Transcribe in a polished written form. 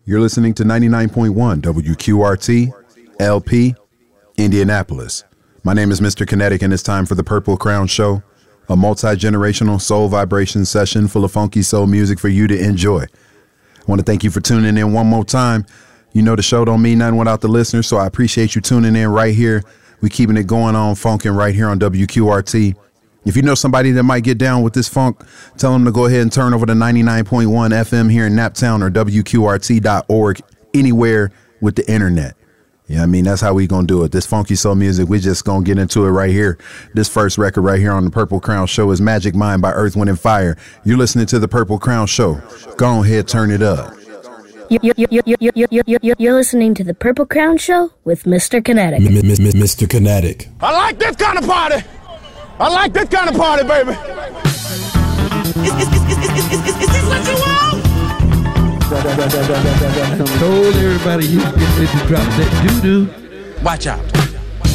You're listening to 99.1 WQRT, LP, Indianapolis. My name is Mr. Kinetic, and it's time for the Purple Crown Show, a multi-generational soul vibration session full of funky soul music for you to enjoy. I want to thank you for tuning in one more time. You know the show don't mean nothing without the listeners, so I appreciate you tuning in right here. We keeping it going on, funkin' right here on WQRT. If you know somebody that might get down with this funk, tell them to go ahead and turn over to 99.1 FM here in Naptown or WQRT.org, anywhere with the internet. Yeah, I mean, that's how we gonna do it. This funky soul music, we just gonna get into it right here. This first record right here on the Purple Crown Show is Magic Mind by Earth, Wind & Fire. You're listening to the Purple Crown Show. Go ahead, turn it up. You're listening to the Purple Crown Show with Mr. Kinetic. Mr. Kinetic. I like this kind of party. I like this kind of party, baby. Is this what you want? Told everybody he was getting ready to drop that doo-doo. Watch out.